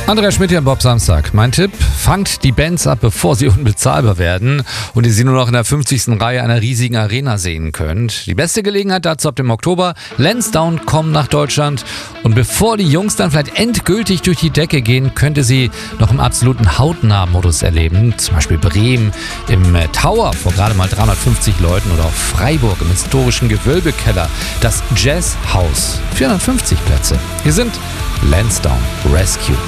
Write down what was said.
Andrea Schmidt hier am Bob Samstag. Mein Tipp: Fangt die Bands ab, bevor sie unbezahlbar werden und ihr sie nur noch in der 50. Reihe einer riesigen Arena sehen könnt. Die beste Gelegenheit dazu ab dem Oktober. Lansdowne kommen nach Deutschland und bevor die Jungs dann vielleicht endgültig durch die Decke gehen, könnt ihr sie noch im absoluten Hautnah-Modus erleben. Zum Beispiel Bremen im Tower vor gerade mal 350 Leuten oder auch Freiburg im historischen Gewölbekeller. Das Jazzhaus, 450 Plätze. Hier sind Lansdowne Rescue.